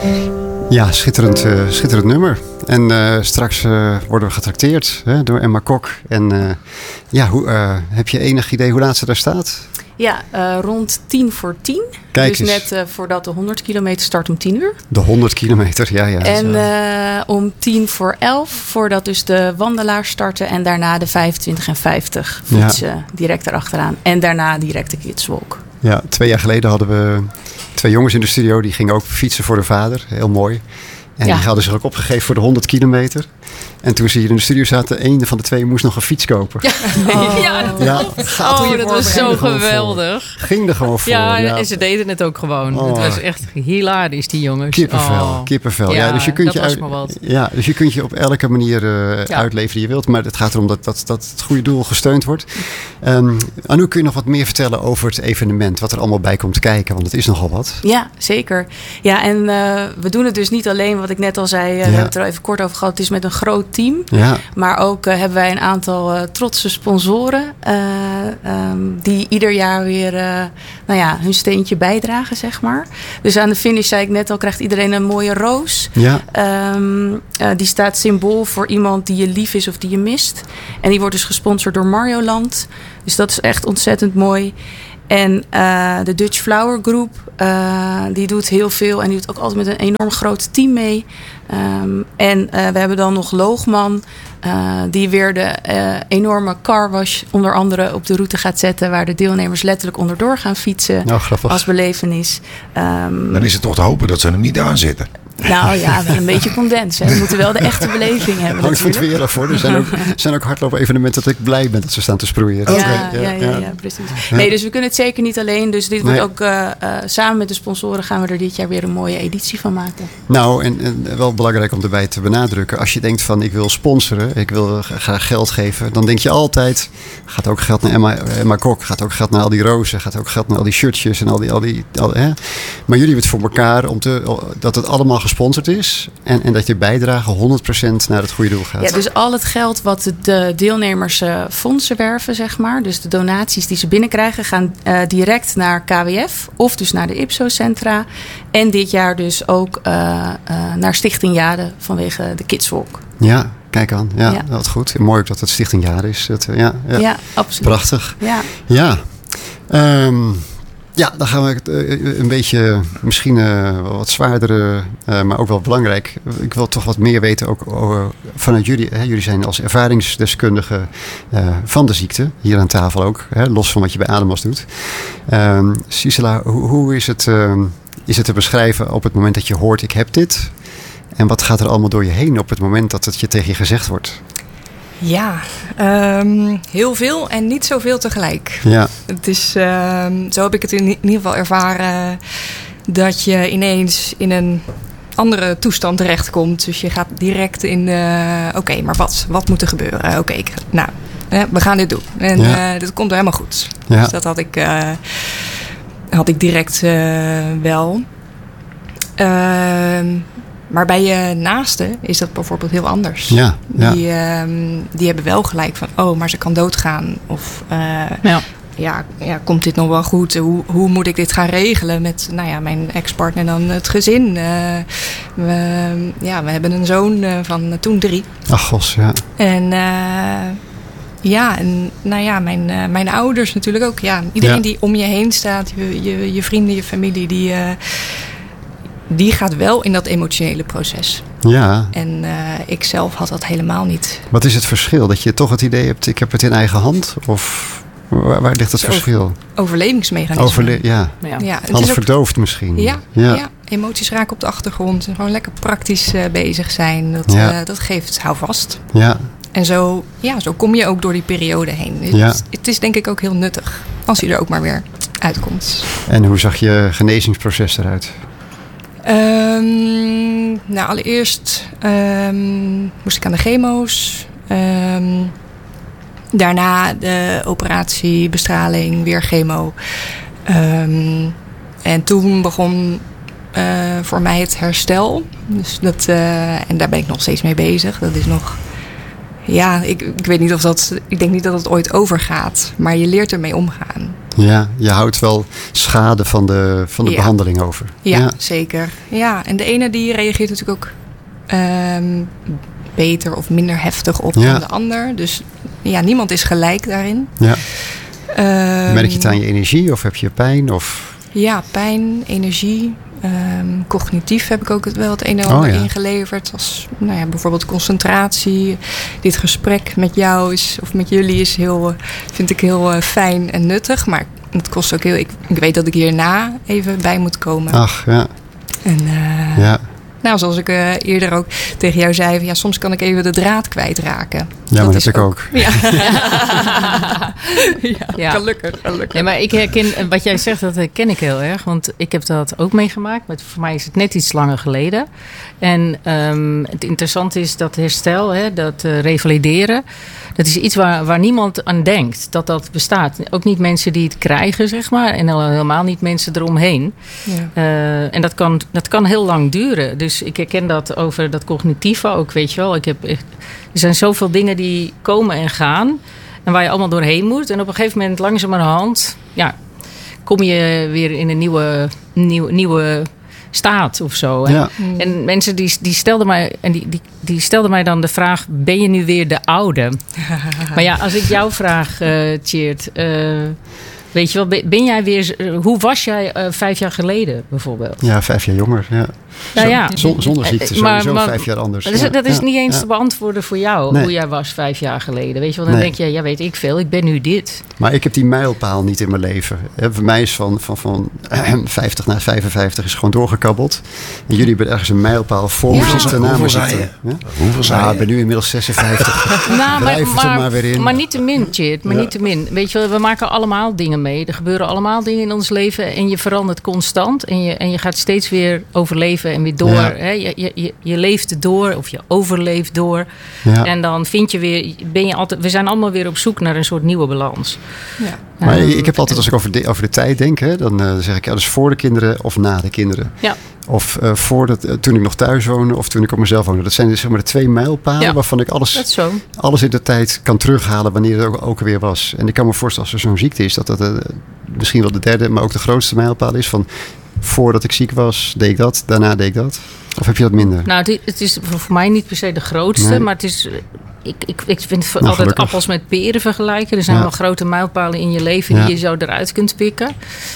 Ja, schitterend nummer. En straks worden we getrakteerd door Emma Kok. En heb je enig idee hoe laat ze daar staat? Ja, rond 10:10. Kijk dus eens. net voordat de 100 kilometer start om 10 uur. De 100 kilometer, ja. En om 10:11, voordat dus de wandelaars starten. En daarna de 25 en 50 fietsen direct erachteraan. En daarna direct de kidswalk. Ja, 2 jaar geleden hadden we 2 jongens in de studio. Die gingen ook fietsen voor de vader. Heel mooi. En die hadden zich ook opgegeven voor de 100 kilometer. En toen ze hier in de studio zaten, een van de 2 moest nog een fiets kopen. Dat was zo geweldig. Ging er gewoon voor. Ja, en ze deden het ook gewoon. Het was echt hilarisch, die jongens. Kippenvel. Ja, dus je kunt dus je kunt je op elke manier uitleven die je wilt. Maar het gaat erom dat het goede doel gesteund wordt. Anouk, kun je nog wat meer vertellen over het evenement? Wat er allemaal bij komt kijken? Want het is nogal wat. Ja, zeker. Ja, en we doen het dus niet alleen, wat ik net al zei. We hebben het er al even kort over gehad. Het is met een groot team. Ja. Maar ook hebben wij een aantal trotse sponsoren. Die ieder jaar weer hun steentje bijdragen, zeg maar. Dus aan de finish, zei ik net al, krijgt iedereen een mooie roos. Ja. Die staat symbool voor iemand die je lief is of die je mist. En die wordt dus gesponsord door Marioland. Dus dat is echt ontzettend mooi. En de Dutch Flower Group, die doet heel veel. En die doet ook altijd met een enorm groot team mee. En we hebben dan nog Loogman, die weer de enorme carwash onder andere op de route gaat zetten. Waar de deelnemers letterlijk onderdoor gaan fietsen als belevenis. Dan is het toch te hopen dat ze hem niet aanzetten. Nou ja, wel een beetje condens. Hè. We moeten wel de echte beleving hebben. Hangt van het weer af, hoor. Er zijn ook hardloop-evenementen dat ik blij ben dat ze staan te sproeien. Ja, precies. Ja. Nee, dus we kunnen het zeker niet alleen. Dus dit wordt ook samen met de sponsoren gaan we er dit jaar weer een mooie editie van maken. Nou, en wel belangrijk om erbij te benadrukken. Als je denkt van ik wil sponsoren, ik wil graag geld geven. Dan denk je altijd, gaat ook geld naar Emma Kok. Gaat ook geld naar al die rozen. Gaat ook geld naar al die shirtjes en al die hè? Maar jullie hebben het voor elkaar dat het allemaal gesponsord is en dat je bijdrage 100% naar het goede doel gaat. Ja, dus al het geld wat de deelnemers fondsen werven, zeg maar, dus de donaties die ze binnenkrijgen, gaan direct naar KWF of dus naar de IPSO-centra. En dit jaar dus ook naar Stichting Jade vanwege de Kidswalk. Ja, kijk aan. Ja, dat goed. Mooi ook dat het Stichting Jade is. Ja, absoluut. Prachtig. Ja. Ja, dan gaan we een beetje, misschien wat zwaardere, maar ook wel belangrijk. Ik wil toch wat meer weten ook vanuit jullie. Hè? Jullie zijn als ervaringsdeskundigen van de ziekte, hier aan tafel ook. Hè? Los van wat je bij Ademos doet. Cisela, hoe is het te beschrijven op het moment dat je hoort ik heb dit? En wat gaat er allemaal door je heen op het moment dat het je tegen je gezegd wordt? Ja, heel veel en niet zoveel tegelijk. Ja. Het is, zo heb ik het in ieder geval ervaren, dat je ineens in een andere toestand terechtkomt. Dus je gaat direct in oké, maar wat moet er gebeuren? Oké, we gaan dit doen. En dit komt er helemaal goed. Ja. Dus dat had ik direct wel. Maar bij je naasten is dat bijvoorbeeld heel anders. Ja. Die hebben wel gelijk van, maar ze kan doodgaan. Of komt dit nog wel goed? Hoe moet ik dit gaan regelen met mijn ex-partner en dan het gezin? We hebben een zoon van toen 3. Ach gos, ja. En mijn ouders natuurlijk ook. Ja, iedereen die om je heen staat, je vrienden, je familie, die gaat wel in dat emotionele proces. Ja. En ik zelf had dat helemaal niet. Wat is het verschil? Dat je toch het idee hebt, ik heb het in eigen hand? Of waar ligt het verschil? Overlevingsmechanisme. Alles verdoofd misschien. Ja, emoties raken op de achtergrond. En gewoon lekker praktisch bezig zijn. Dat geeft houvast. Ja. En zo kom je ook door die periode heen. Het is denk ik ook heel nuttig. Als je er ook maar weer uitkomt. En hoe zag je genezingsproces eruit? Allereerst moest ik aan de chemo's. Daarna de operatie, bestraling, weer chemo. En toen begon voor mij het herstel. Dus en daar ben ik nog steeds mee bezig. Dat is nog... Ja, ik weet niet of dat... Ik denk niet dat het ooit overgaat. Maar je leert ermee omgaan. Ja, je houdt wel schade van de behandeling over. Ja, zeker. Ja, en de ene die reageert natuurlijk ook beter of minder heftig op dan de ander. Dus ja, niemand is gelijk daarin. Ja. Merk je het aan je energie of heb je pijn? Of? Ja, pijn, energie. Cognitief heb ik ook wel het een en ander ingeleverd. Als bijvoorbeeld concentratie. Dit gesprek met jou of met jullie vind ik heel fijn en nuttig. Maar het kost ook heel... Ik weet dat ik hierna even bij moet komen. Ach, ja. En nou, zoals ik eerder ook tegen jou zei... soms kan ik even de draad kwijtraken. Ja, maar dat heb ik ook. Ja. Gelukkig. Nee, maar ik herken... Wat jij zegt, dat herken ik heel erg. Want ik heb dat ook meegemaakt. Maar voor mij is het net iets langer geleden. En het interessante is dat herstel, dat revalideren... Dat is iets waar niemand aan denkt dat bestaat. Ook niet mensen die het krijgen, zeg maar. En helemaal niet mensen eromheen. Ja. En dat kan heel lang duren. Dus ik herken dat over dat cognitieve ook, weet je wel. Er zijn zoveel dingen die komen en gaan. En waar je allemaal doorheen moet. En op een gegeven moment langzamerhand... kom je weer in een nieuwe staat of zo. Ja. En mensen die stelden mij... En die stelden mij dan de vraag... Ben je nu weer de oude? Maar ja, als ik jou vraag, Tjeerd... weet je wel, ben jij weer... Hoe was jij 5 jaar geleden bijvoorbeeld? Ja, 5 jaar jonger, ja. Zonder ziekte sowieso 5 jaar anders. Dat is niet eens te beantwoorden voor jou... hoe jij was 5 jaar geleden. Weet je wel, dan denk je... Ja, weet ik veel, ik ben nu dit. Maar ik heb die mijlpaal niet in mijn leven. Voor mij is van 50 naar 55 is gewoon doorgekabbeld. En jullie hebben ergens een mijlpaal voor me zitten. Hoeveel zei je? Hoeveel zei je? Ik ben nu inmiddels 56. Maar niet te min, Tjeerd. Maar niet te min. Weet je wel, we maken allemaal dingen mee. Er gebeuren allemaal dingen in ons leven. En je verandert constant. En je gaat steeds weer overleven en weer door. Ja. Hè? Je leeft door of je overleeft door. Ja. En dan we zijn allemaal weer op zoek naar een soort nieuwe balans. Ja. Maar ik heb altijd, als ik over de tijd denk, dan zeg ik dus voor de kinderen of na de kinderen. Ja. Of toen ik nog thuis woonde of toen ik op mezelf woonde. Dat zijn dus zeg maar de 2 mijlpalen waarvan ik alles in de tijd kan terughalen wanneer het ook weer was. En ik kan me voorstellen als er zo'n ziekte is, dat misschien wel de 3e, maar ook de grootste mijlpaal is van voordat ik ziek was, deed ik dat, daarna deed ik dat. Of heb je dat minder? Nou, het is voor mij niet per se de grootste, maar het is... Ik vind altijd gelukkig. Appels met peren vergelijken. Er zijn wel grote mijlpalen in je leven die je zo eruit kunt pikken.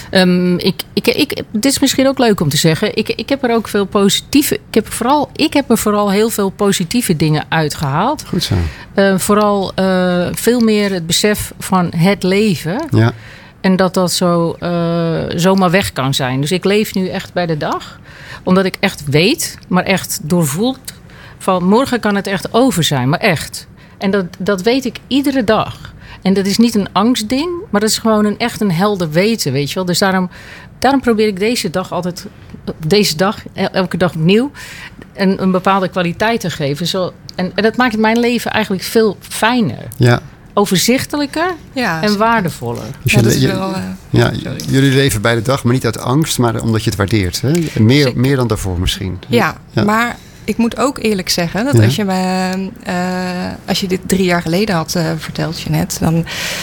Dit is misschien ook leuk om te zeggen. Ik heb er ook veel positieve... Ik heb er vooral heel veel positieve dingen uitgehaald. Goed zo. Vooral veel meer het besef van het leven. Ja. En dat zomaar weg kan zijn. Dus ik leef nu echt bij de dag. Omdat ik echt weet, maar echt doorvoeld... van morgen kan het echt over zijn, maar echt. En dat weet ik iedere dag. En dat is niet een angstding, maar dat is gewoon echt een helder weten, weet je wel. Dus daarom probeer ik deze dag, elke dag opnieuw, een bepaalde kwaliteit te geven. En dat maakt mijn leven eigenlijk veel fijner. Ja. Overzichtelijker en waardevoller. Dus jullie leven bij de dag, maar niet uit angst, maar omdat je het waardeert. Hè? Meer dan daarvoor misschien. Ja, maar ik moet ook eerlijk zeggen dat als je dit 3 jaar geleden had verteld, Jeanette, dan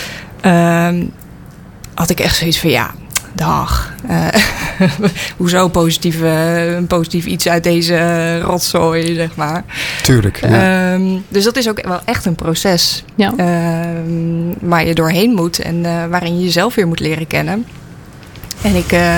had ik echt zoiets van dag. Hoezo positief iets uit deze rotzooi, zeg maar. Tuurlijk. Ja. Dus dat is ook wel echt een proces. Ja. Waar je doorheen moet en waarin je jezelf weer moet leren kennen. En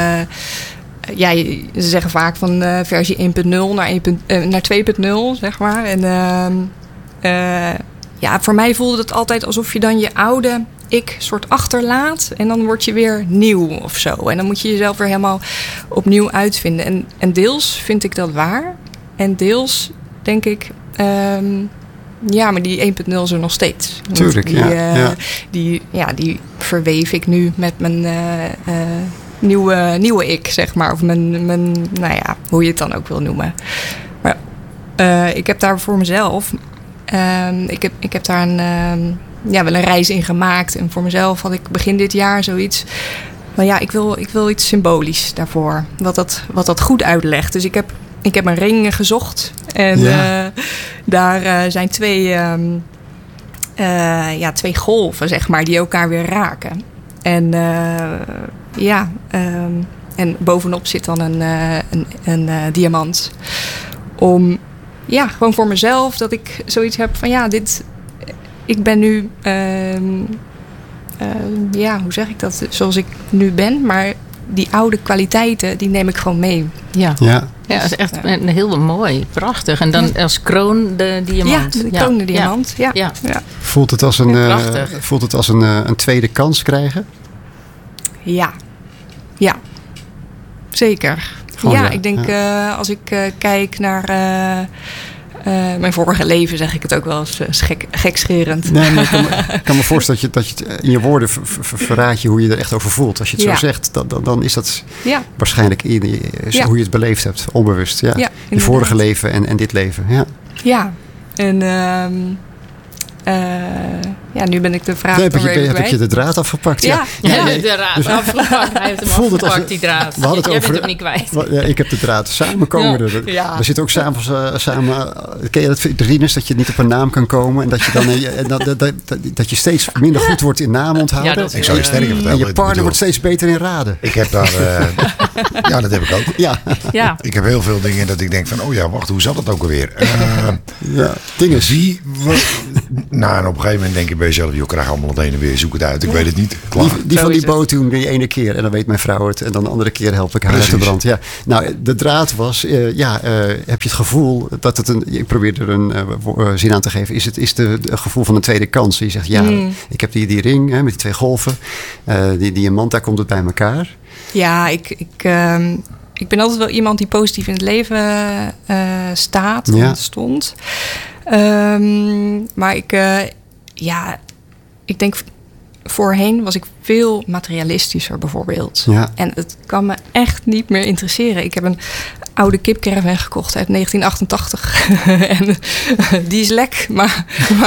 ze zeggen vaak van versie 1.0 naar 2.0, zeg maar. En voor mij voelde het altijd alsof je dan je oude ik soort achterlaat. En dan word je weer nieuw of zo. En dan moet je jezelf weer helemaal opnieuw uitvinden. En deels vind ik dat waar. En deels denk ik... maar die 1.0 is er nog steeds. Tuurlijk, die verweef ik nu met mijn... nieuwe ik, zeg maar. Of mijn hoe je het dan ook wil noemen. Maar ik heb daar voor mezelf... Ik heb daar wel een reis in gemaakt. En voor mezelf had ik begin dit jaar zoiets... Maar ik wil iets symbolisch daarvoor. Wat dat goed uitlegt. Dus ik heb een ring gezocht. En daar zijn 2 golven, zeg maar, die elkaar weer raken. En en bovenop zit dan een diamant. Om, gewoon voor mezelf, dat ik zoiets heb van ik ben nu, hoe zeg ik dat, zoals ik nu ben, maar die oude kwaliteiten, die neem ik gewoon mee. Ja, dat is echt heel mooi, prachtig. En dan als kroon de diamant. Ja, de kroon de diamant. Ja. Voelt het als een tweede kans krijgen? Ja. Zeker. Gewoon, ik denk als ik kijk naar mijn vorige leven, zeg ik het ook wel eens gekscherend. Nee, maar ik kan me voorstellen dat je het in je woorden verraad je hoe je er echt over voelt. Als je het zo zegt, dan is dat waarschijnlijk hoe je het beleefd hebt, onbewust. Ja. Je vorige leven en dit leven. Ja. En nu ben ik de vraag heb je de draad afgepakt? Ja, de draad afgepakt. Hij heeft hem afgepakt, die draad. We hadden het Jij over, bent hem niet kwijt. Ik heb de draad. Samen komen we er. We zitten ook samen. Ken je dat, Rinus, dat je niet op een naam kan komen en dat je dan dat je steeds minder goed wordt in naam onthouden? Ik zou je sterker vertellen. En je partner wordt steeds beter in raden. Ik heb daar... dat heb ik ook. Ja. Ik heb heel veel dingen dat ik denk van, wacht, hoe zat het ook alweer? Dingen. En op een gegeven moment denk je bij jezelf, ik krijg allemaal het heen en weer, zoek het uit. Ik weet het niet. Klaar. Die van die boot toen die ene keer en dan weet mijn vrouw het en dan de andere keer help ik haar uit de brand. Ja. Nou, de draad was, heb je het gevoel dat het ik probeer er een zin aan te geven, is het gevoel van een tweede kans. Je zegt, ik heb die ring met die 2 golven, die diamant, daar komt het bij elkaar. Ja, ik ben altijd wel iemand die positief in het leven staat en stond. Maar ik denk voorheen was ik veel materialistischer bijvoorbeeld. Ja. En het kan me echt niet meer interesseren. Ik heb een oude kipcaravan gekocht uit 1988. En die is lek, maar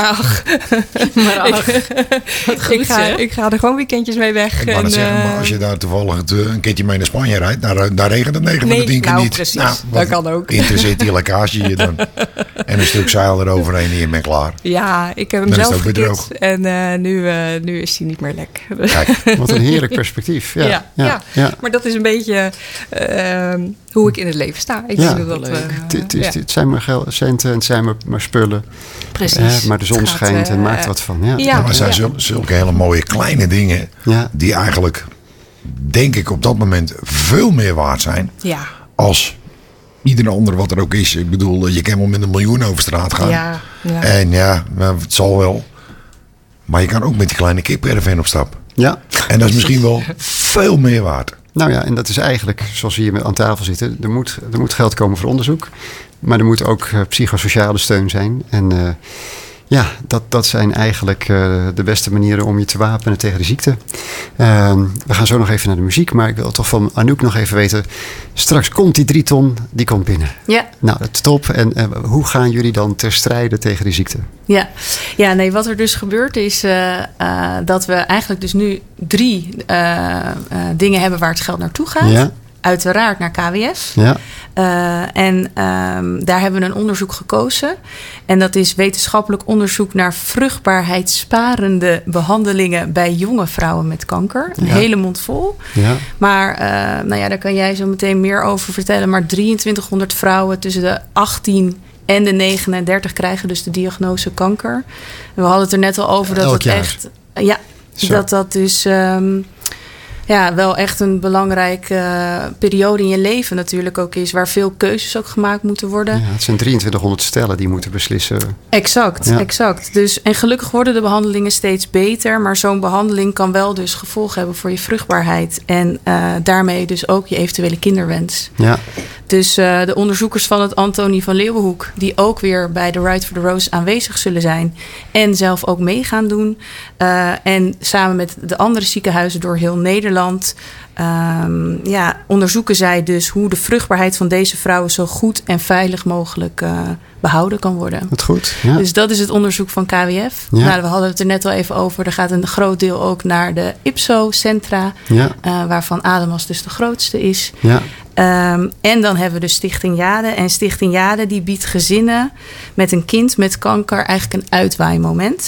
ik ga er gewoon weekendjes mee weg. Ik wou het zeggen, maar als je daar toevallig een keertje mee naar Spanje rijdt, daar regent het 9 van de 10 keer niet. Precies, dat kan ook. Interesseert die lekkage je dan. En een stuk zeil eroverheen en je bent klaar. Ja, ik heb hem zelf gekit. En nu is hij niet meer lek. Kijk, wat een heerlijk perspectief. Ja. Maar dat is een beetje hoe ik in het leven sta. Ik denk dat het zijn maar centen en het zijn maar spullen. Precies. Maar de zon schijnt en maakt wat van. Maar het zijn zulke hele mooie kleine dingen die eigenlijk, denk ik, op dat moment veel meer waard zijn als ieder ander wat er ook is. Ik bedoel, je kan wel met 1 miljoen over straat gaan. En het zal wel. Maar je kan ook met die kleine kipcaravan op stap. Ja. En dat is misschien wel veel meer waard. Nou ja, en dat is eigenlijk, zoals we hier aan tafel zitten, er moet geld komen voor onderzoek. Maar er moet ook psychosociale steun zijn. En dat zijn eigenlijk de beste manieren om je te wapenen tegen de ziekte. We gaan zo nog even naar de muziek. Maar ik wil toch van Anouk nog even weten. Straks komt die 3 ton, die komt binnen. Ja. Nou, dat is top. En hoe gaan jullie dan ter strijde tegen die ziekte? Nee, wat er dus gebeurt is dat we eigenlijk dus nu 3 dingen hebben waar het geld naartoe gaat. Ja. Uiteraard naar KWF. Ja. Daar hebben we een onderzoek gekozen. En dat is wetenschappelijk onderzoek naar vruchtbaarheidssparende behandelingen bij jonge vrouwen met kanker. Een hele mond vol. Ja. Maar daar kan jij zo meteen meer over vertellen. Maar 2300 vrouwen tussen de 18 en de 39 krijgen dus de diagnose kanker. En we hadden het er net al over dat het echt... dat dus... wel echt een belangrijke periode in je leven natuurlijk ook is. Waar veel keuzes ook gemaakt moeten worden. Ja, het zijn 2300 stellen die moeten beslissen. Exact. Dus, en gelukkig worden de behandelingen steeds beter. Maar zo'n behandeling kan wel dus gevolgen hebben voor je vruchtbaarheid. En daarmee dus ook je eventuele kinderwens. Ja. Dus de onderzoekers van het Antonie van Leeuwenhoek... die ook weer bij de Ride for the Rose aanwezig zullen zijn... en zelf ook mee gaan doen. En samen met de andere ziekenhuizen door heel Nederland... onderzoeken zij dus hoe de vruchtbaarheid van deze vrouwen... zo goed en veilig mogelijk behouden kan worden. Wat goed. Ja. Dus dat is het onderzoek van KWF. Ja. Nou, we hadden het er net al even over. Er gaat een groot deel ook naar de IPSO-centra... waarvan Ademas dus de grootste is... Ja. En dan hebben we dus Stichting Jade. En Stichting Jade die biedt gezinnen met een kind met kanker eigenlijk een uitwaaimoment.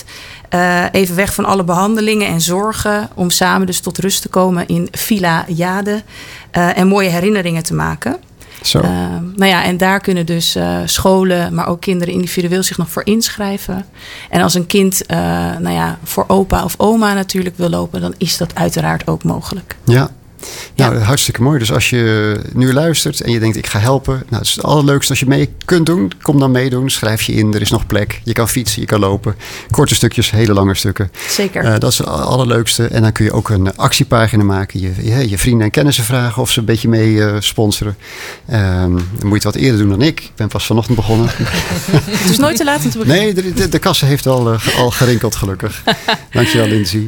Even weg van alle behandelingen en zorgen. Om samen dus tot rust te komen in Villa Jade. En mooie herinneringen te maken. Zo. En daar kunnen dus scholen, maar ook kinderen individueel zich nog voor inschrijven. En als een kind voor opa of oma natuurlijk wil lopen, dan is dat uiteraard ook mogelijk. Ja. Nou, hartstikke mooi. Dus als je nu luistert en je denkt ik ga helpen. Nou, het is het allerleukste als je mee kunt doen. Kom dan meedoen. Schrijf je in. Er is nog plek. Je kan fietsen, je kan lopen. Korte stukjes, hele lange stukken. Zeker. Dat is het allerleukste. En dan kun je ook een actiepagina maken. Je vrienden en kennissen vragen of ze een beetje mee sponsoren. Dan moet je het wat eerder doen dan ik. Ik ben pas vanochtend begonnen. Het is nooit te laat om te beginnen. Nee, de kassa heeft al gerinkeld gelukkig. Dankjewel Lindsay.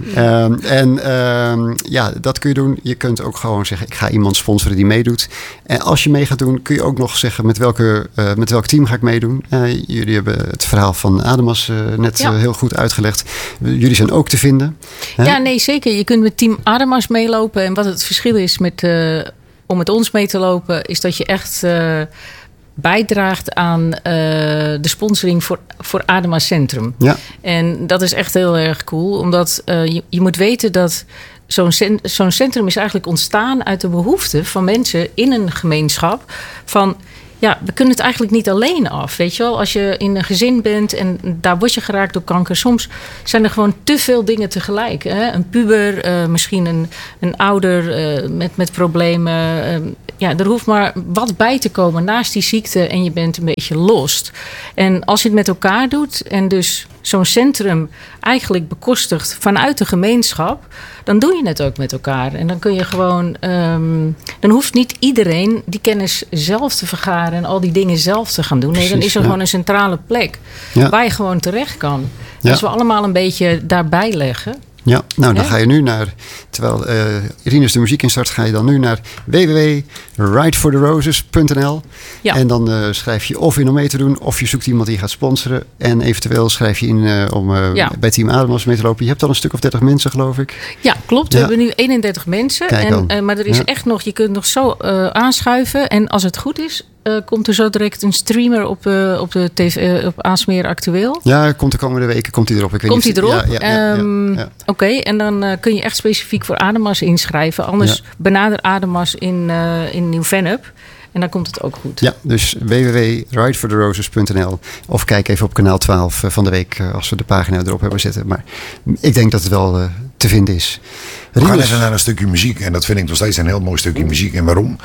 Dat kun je doen. Je kunt ook gewoon zeggen, ik ga iemand sponsoren die meedoet. En als je mee gaat doen, kun je ook nog zeggen met welk team ga ik meedoen. Jullie hebben het verhaal van Ademas heel goed uitgelegd. Jullie zijn ook te vinden. Ja, nee, zeker. Je kunt met team Ademas meelopen. En wat het verschil is om met ons mee te lopen, is dat je echt bijdraagt aan de sponsoring voor Ademas Centrum. Ja. En dat is echt heel erg cool, omdat je moet weten dat zo'n centrum is eigenlijk ontstaan uit de behoefte van mensen in een gemeenschap van, ja, we kunnen het eigenlijk niet alleen af. Weet je wel, als je in een gezin bent en daar word je geraakt door kanker, soms zijn er gewoon te veel dingen tegelijk. Hè? Een puber, misschien een ouder met problemen. Er hoeft maar wat bij te komen naast die ziekte en je bent een beetje lost. En als je het met elkaar doet en dus zo'n centrum eigenlijk bekostigt vanuit de gemeenschap, dan doe je het ook met elkaar. En dan kun je gewoon, dan hoeft niet iedereen die kennis zelf te vergaren en al die dingen zelf te gaan doen. Nee, dan is er gewoon een centrale plek waar je gewoon terecht kan. Ja. Als we allemaal een beetje daarbij leggen. Ja, nou dan ga je nu naar, terwijl Rinus de muziek instart, ga je dan nu naar www.ridefortheroses.nl. Ja. En dan schrijf je of in om mee te doen, of je zoekt iemand die gaat sponsoren. En eventueel schrijf je in om bij Team Ademas mee te lopen. Je hebt al een stuk of 30 mensen, geloof ik. Ja, klopt. We hebben nu 31 mensen. Maar er is echt nog, je kunt nog zo aanschuiven. En als het goed is, komt er zo direct een streamer op de TV, op Aalsmeer Actueel. Ja, komt de komende weken komt hij erop. Komt hij erop? Oké, en dan kun je echt specifiek voor Ademas inschrijven. Anders benader Ademas in Nieuw-Vennep. En dan komt het ook goed. Ja, dus www.ridefortheroses.nl. Of kijk even op kanaal 12 van de week als we de pagina erop hebben zitten. Maar ik denk dat het wel te vinden is. We gaan even naar een stukje muziek. En dat vind ik nog steeds een heel mooi stukje muziek. En waarom?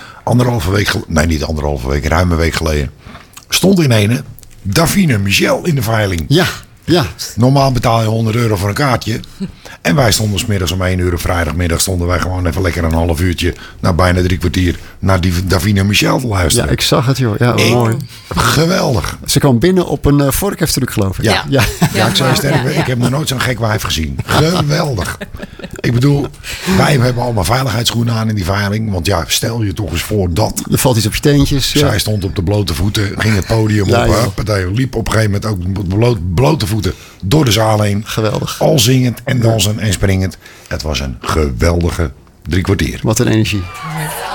Ruim een week geleden stond in ene Davina Michel in de veiling. Ja. Normaal betaal je €100 voor een kaartje. En wij stonden 's middags om 1 uur vrijdagmiddag stonden wij gewoon even lekker een half uurtje, na bijna 3 kwartier, naar die Davina Michel te luisteren. Ja, ik zag het joh. Ja, mooi. Geweldig. Ze kwam binnen op een vorkheftruc, geloof ik. Ja, ik zou je sterk. Ik heb nog nooit zo'n gek wijf gezien. Geweldig. Ik bedoel, wij hebben allemaal veiligheidsschoenen aan in die veiling. Want ja, stel je toch eens voor dat. Er valt iets op je teentjes. Zij stond op de blote voeten, ging het podium op. Liep op een gegeven moment ook met blote voeten door de zaal heen. Geweldig. Al zingend en dansend en springend. Het was een geweldige 3 kwartier. Wat een energie.